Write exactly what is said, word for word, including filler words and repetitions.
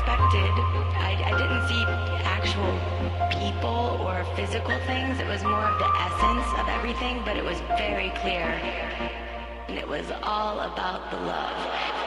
expected. I, I didn't see actual people or physical things. It was more of the essence of everything, but it was very clear. And it was all about the love.